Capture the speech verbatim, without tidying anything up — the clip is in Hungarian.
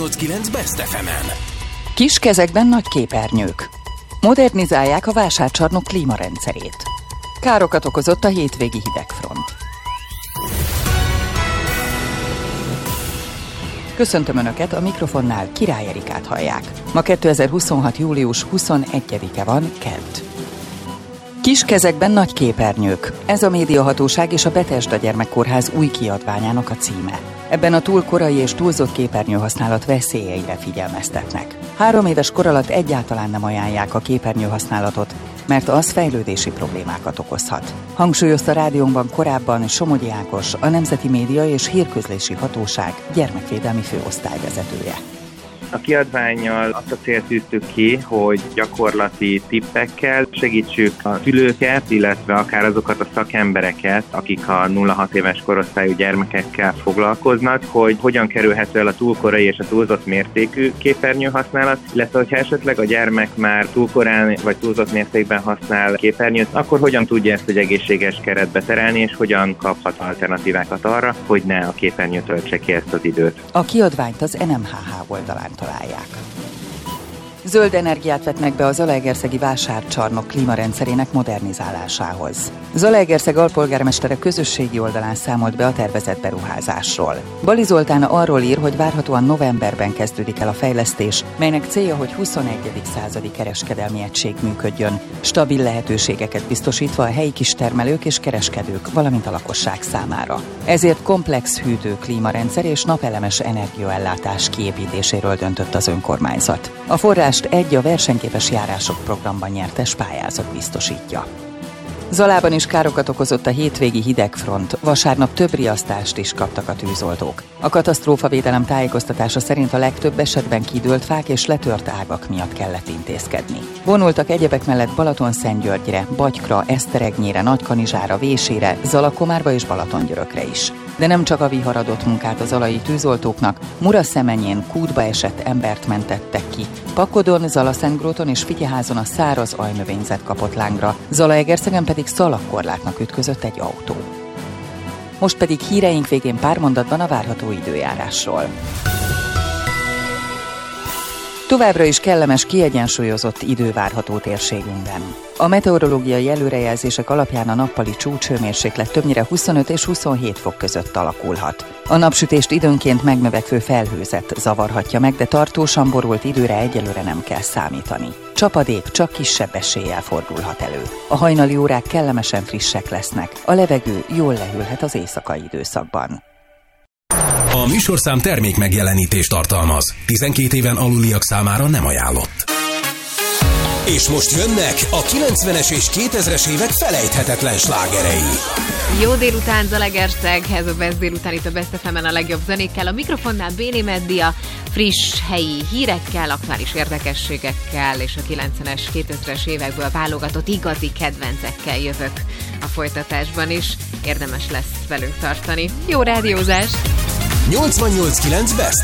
nyolcvannyolc kilenc Best ef emen. Kis kezekben nagy képernyők. Modernizálják a vásárcsarnok klímarendszerét. Károkat okozott a hétvégi hidegfront. Köszöntöm Önöket, a mikrofonnál Király Erikát hallják. Ma kétezer-huszonhat. július huszonegyedike van, kedd. Kis kezekben nagy képernyők. Ez a Médiahatóság és a Bethesda Gyermekkórház új kiadványának a címe. Ebben a túl korai és túlzott képernyőhasználat veszélyeire figyelmeztetnek. Három éves kor alatt egyáltalán nem ajánlják a képernyőhasználatot, mert az fejlődési problémákat okozhat. Hangsúlyozta rádiónkban korábban Somogyi Ákos, a Nemzeti Média és Hírközlési Hatóság gyermekvédelmi főosztályvezetője. A kiadvánnyal azt a célt tűztük ki, hogy gyakorlati tippekkel segítsük a szülőket, illetve akár azokat a szakembereket, akik a nulla-hat éves korosztályú gyermekekkel foglalkoznak, hogy hogyan kerülhető el a túl korai és a túlzott mértékű képernyőhasználat, illetve hogyha esetleg a gyermek már túl korán vagy túlzott mértékben használ képernyőt, akkor hogyan tudja ezt egy egészséges keretbe terelni, és hogyan kaphat alternatívákat arra, hogy ne a képernyő töltse ki ezt az időt. A kiadványt az en em há há oldalán találják. Zöld energiát vetnek be a Zalaegerszegi vásárcsarnok klímarendszerének modernizálásához. Zalaegerszeg alpolgármestere közösségi oldalán számolt be a tervezett beruházásról. Bali Zoltán arról ír, hogy várhatóan novemberben kezdődik el a fejlesztés, melynek célja, hogy huszonegyedik századi kereskedelmi egység működjön, stabil lehetőségeket biztosítva a helyi kistermelők és kereskedők, valamint a lakosság számára. Ezért komplex hűtő klímarendszer és napelemes energiaellátás kiépítéséről döntött az önkormányzat. A forrás egy a versenyképes járások programban nyertes pályázat biztosítja. Zalában is károkat okozott a hétvégi hidegfront, vasárnap több riasztást is kaptak a tűzoltók. A katasztrófavédelem tájékoztatása szerint a legtöbb esetben kidőlt fák és letört ágak miatt kellett intézkedni. Vonultak egyebek mellett Balatonszentgyörgyre, Bagykra, Eszteregnyére, Nagykanizsára, Vésére, Zalakomárba és Balatongyörökre is. De nem csak a vihar adott munkát az zalai tűzoltóknak, Muraszemenyén kútba esett embert mentettek ki, Pakodon, Zalaszentgróton és Fityeházon a száraz ajnövényzet kapott lángra, Zalaegerszegen pedig szalagkorlátnak ütközött egy autó. Most pedig híreink végén pár mondatban a várható időjárásról. Továbbra is kellemes, kiegyensúlyozott idő várható térségünkben. A meteorológiai előrejelzések alapján a nappali csúcshőmérséklet többnyire huszonöt és huszonhét fok között alakulhat. A napsütést időnként megnövekvő felhőzet zavarhatja meg, de tartósan borult időre egyelőre nem kell számítani. Csapadék csak kisebb eséllyel fordulhat elő. A hajnali órák kellemesen frissek lesznek, a levegő jól lehűlhet az éjszakai időszakban. A műsorszám termék megjelenítést tartalmaz. tizenkét éven aluliak számára nem ajánlott. És most jönnek a kilencvenes és kétezres évek felejthetetlen slágerei. Jó délután, Zalaegerszeg, ez a Best délután itt a Best ef emen a legjobb zenékkel. A mikrofonnál Béni Meddia, friss helyi hírekkel, aktuális érdekességekkel és a kilencvenes, kétezres évekből válogatott igazi kedvencekkel jövök a folytatásban is. Érdemes lesz velünk tartani. Jó rádiózást! nyolcvannyolc kilenc Best